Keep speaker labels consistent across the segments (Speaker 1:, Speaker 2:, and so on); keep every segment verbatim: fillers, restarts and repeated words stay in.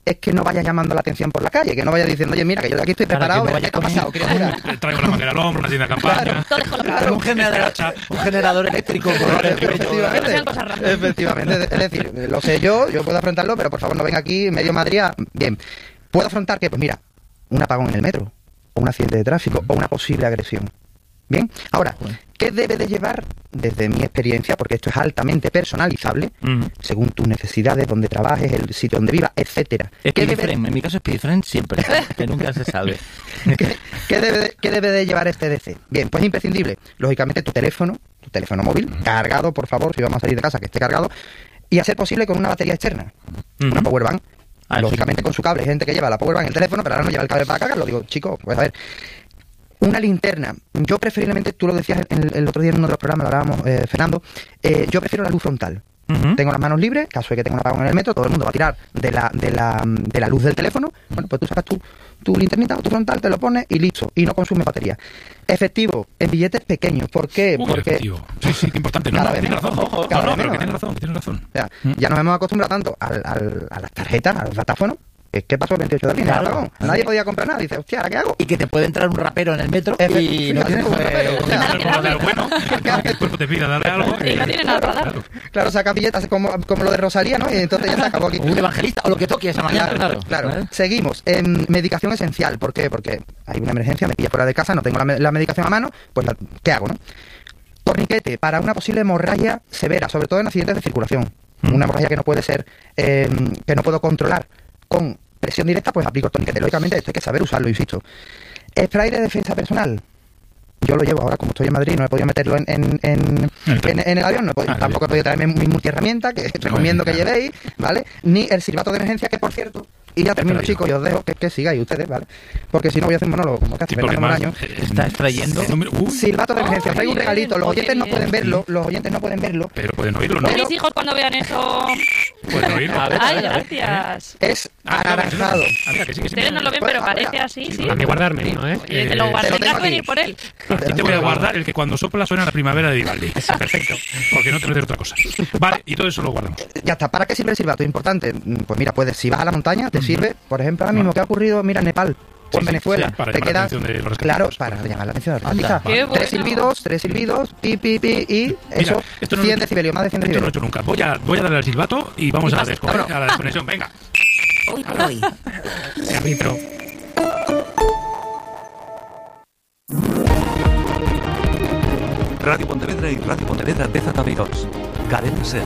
Speaker 1: es que no vayas llamando la atención por la calle, que no vayas diciendo, oye, mira, que yo de aquí estoy preparado,
Speaker 2: claro,
Speaker 1: ¿qué ha pasado, criatura?
Speaker 3: Traigo la bandera al hombro, una tienda de campaña.
Speaker 1: Claro, claro,
Speaker 2: un, generador, un generador eléctrico.
Speaker 1: Efectivamente, efectivamente, es decir, lo sé yo, yo puedo afrontarlo, pero por favor no venga aquí medio Madrid a... Bien, ¿puedo afrontar qué? Pues mira, un apagón en el metro, o un accidente de tráfico, o una posible agresión. Bien, ahora, ¿qué debe de llevar, desde mi experiencia, porque esto es altamente personalizable, mm. según tus necesidades, donde trabajes, el sitio donde vivas, etcétera?
Speaker 2: Speedfriend, en mi caso Speedfriend siempre, que nunca se sabe.
Speaker 1: ¿Qué, qué, debe de, ¿Qué debe de llevar este D C? Bien, pues imprescindible, lógicamente tu teléfono, tu teléfono móvil, mm. cargado, por favor, si vamos a salir de casa, que esté cargado, y a ser posible con una batería externa, mm. una powerbank, ah, lógicamente sí. Con su cable. Hay gente que lleva la powerbank en el teléfono, pero ahora no lleva el cable para cargarlo. Digo, chico, pues a ver... Una linterna. Yo preferiblemente, tú lo decías el, el otro día en uno de los programas, lo hablábamos, eh, Fernando, eh, yo prefiero la luz frontal. Uh-huh. Tengo las manos libres, caso de que tenga un apagón en el metro, todo el mundo va a tirar de la, de la, de la luz del teléfono. Bueno, pues tú sacas tu, tu linternita o tu frontal, te lo pones y listo, y no consume batería. Efectivo, en billetes pequeños. ¿Por qué?
Speaker 3: Uy,
Speaker 1: Porque...
Speaker 3: efectivo. Sí, sí, qué importante. No,
Speaker 1: cada
Speaker 3: no,
Speaker 1: vez
Speaker 3: tienes razón.
Speaker 1: Ojo,
Speaker 3: no, no,
Speaker 1: pero
Speaker 3: que tienes razón, tienes razón.
Speaker 1: Ya, uh-huh. ya nos hemos acostumbrado tanto al, al, a las tarjetas, a los datáfonos. ¿Qué pasó el veintiocho de abril? Claro. Nadie podía comprar nada. Dice, hostia, ¿ahora qué hago?
Speaker 2: Y que te puede entrar un rapero en el metro
Speaker 1: Efe-
Speaker 2: y
Speaker 1: sí,
Speaker 2: no tienes
Speaker 1: un rapero.
Speaker 3: O sea, algo bueno, el cuerpo te pida darle algo.
Speaker 4: Y no tiene nada para dar.
Speaker 1: Claro, claro, saca billetes como, como lo de Rosalía, ¿no? Y entonces ya se acabó aquí.
Speaker 2: Un evangelista o lo que toque esa mañana,
Speaker 1: claro. Claro, claro. Seguimos. En medicación esencial. ¿Por qué? Porque hay una emergencia, me pilla fuera de casa, no tengo la, la medicación a mano, pues la, ¿qué hago, no? Torniquete para una posible hemorragia severa, sobre todo en accidentes de circulación. Mm. Una hemorragia que no puede ser, eh, que no puedo controlar con presión directa, pues aplico el torniquete. Lógicamente esto hay que saber usarlo, insisto. Spray de defensa personal. Yo lo llevo ahora, como estoy en Madrid, no he podido meterlo en, en, en, en, en el avión, no he podido, ah, tampoco he podido traerme mi multiherramienta, que recomiendo que llevéis, ¿vale? Ni el silbato de emergencia, que por cierto, y ya termino, chicos, y os dejo que, que sigáis ustedes, ¿vale? Porque si no voy a hacer un monólogo, como casi sí, un año.
Speaker 2: Está extrayendo.
Speaker 3: Uh,
Speaker 1: silbato de emergencia, traigo un regalito, los oyentes no pueden verlo, los oyentes no pueden verlo.
Speaker 3: Pero pueden oírlo, ¿no?
Speaker 4: Mis hijos cuando vean eso...
Speaker 3: Pueden oírlo.
Speaker 4: A ver, Ay, a ver, gracias.
Speaker 1: Es anaranjado.
Speaker 4: Ustedes no lo ven, pero parece así, sí.
Speaker 5: A mí guardarme, ¿no? ¿Eh?
Speaker 4: Oye, te lo guardas, tendrás que venir por él.
Speaker 3: Aquí te voy a guardar el que cuando sopla suena la primavera de Vivaldi. Perfecto. Porque no te metes otra cosa. Vale, y todo eso lo guardamos.
Speaker 1: Ya está. ¿Para qué sirve el silbato? Importante. Pues mira, puedes, si vas a la montaña, te sirve, por ejemplo, ahora mismo, ¿qué ha ocurrido? Mira, en Nepal. O en
Speaker 3: sí,
Speaker 1: Venezuela,
Speaker 3: sí, para
Speaker 1: te
Speaker 3: llamar
Speaker 1: quedas,
Speaker 3: la atención de los
Speaker 1: claro, para llamar la atención de los rescatistas.
Speaker 4: Bueno.
Speaker 1: Tres silbidos, tres silbidos, pi, pi, pi, y eso,
Speaker 3: mira, esto no
Speaker 1: cien
Speaker 3: lo,
Speaker 1: decibelios, más de cien
Speaker 3: esto
Speaker 1: decibelios.
Speaker 3: no lo he hecho nunca. Voy a, voy a darle al silbato y vamos
Speaker 4: y
Speaker 3: a la,
Speaker 4: pasa,
Speaker 3: desco- a la desconexión. Venga.
Speaker 4: Hoy por hoy.
Speaker 3: Árbitro.
Speaker 6: Radio Pontevedra y Radio Pontevedra D Z B dos. Cadena SER.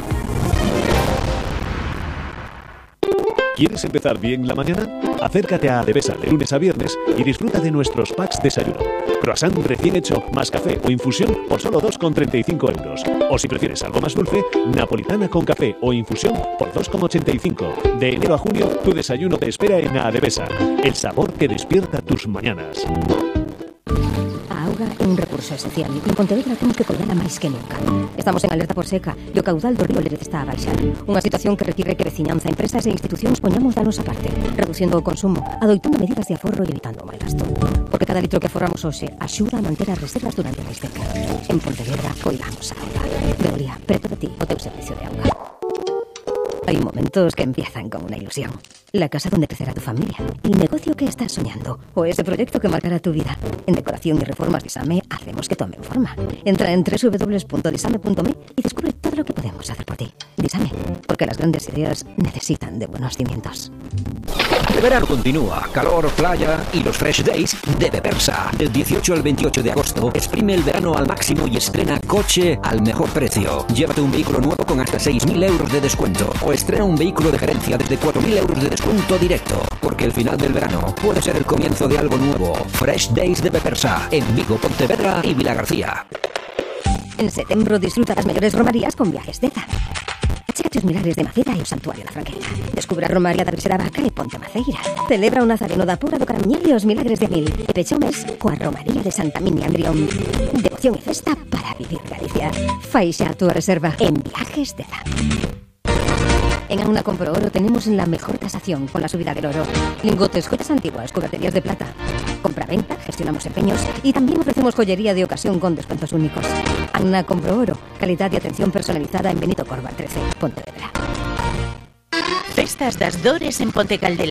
Speaker 7: ¿Quieres empezar bien la mañana? Acércate a Adevesa de lunes a viernes y disfruta de nuestros packs desayuno. Croissant recién hecho, más café o infusión por solo dos con treinta y cinco euros. O si prefieres algo más dulce, napolitana con café o infusión por dos con ochenta y cinco. De enero a junio, tu desayuno te espera en Adevesa. El sabor que despierta tus mañanas.
Speaker 8: A auga é un recurso esencial e en Pontevedra temos que cuidala máis que nunca. Estamos en alerta por seca e o caudal do río Lérez está a baixar. Unha situación que require que veciñanza, empresas e institucións poñamos da nosa parte, reducindo o consumo, adoitando medidas de aforro e evitando o mal gasto. Porque cada litro que aforramos hoxe axuda a manter as reservas durante máis tempo. En Pontevedra cuidamos a auga. Veolia, preto de ti, o teu servicio de auga. Hay momentos que empiezan con una ilusión. La casa donde crecerá tu familia, el negocio que estás soñando o ese proyecto que marcará tu vida. En Decoración y Reformas Disame hacemos que tomen forma. Entra en doble u doble u doble u punto disame punto me y descubre todo lo que podemos hacer por ti. Disame, porque las grandes ideas necesitan de buenos cimientos.
Speaker 9: El verano continúa, calor, playa y los Fresh Days de Bepersa. Del dieciocho al veintiocho de agosto, exprime el verano al máximo y estrena coche al mejor precio. Llévate un vehículo nuevo con hasta seis mil euros de descuento o estrena un vehículo de gerencia desde cuatro mil euros de descuento directo. Porque el final del verano puede ser el comienzo de algo nuevo. Fresh Days de Bepersa, en Vigo, Pontevedra y Vilagarcía.
Speaker 8: En setembro disfruta das mellores romarías con Viajes Deza. Chégate os milagres de Maceda e o Santuario da Franqueira. Descubre a Romaría da Virxe da Vaca e Ponte Maceira. Celebra o Nazareno da Pura do Caramiñal e os milagres de Mil. E pecha o mes coa Romaría de Santa Minia Andrión. Devoción e festa para vivir Galicia. Fai xa a túa reserva en Viajes Deza. En Auna Compro Oro tenemos la mejor tasación con la subida del oro. Lingotes, joyas antiguas, cuberterías de plata. Compra-venta, gestionamos empeños y también ofrecemos joyería de ocasión con descuentos únicos. Auna Compro Oro, calidad y atención personalizada en Benito Corva trece, Pontevedra.
Speaker 10: Festas das Dores en Ponte Caldela.